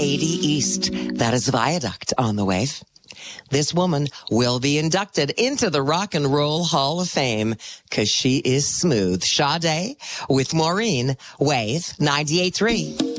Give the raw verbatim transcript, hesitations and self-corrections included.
eighty East. That is Viaduct on the Wave. This woman will be inducted into the Rock and Roll Hall of Fame because she is smooth. Sade with Maureen, Wave ninety-eight point three.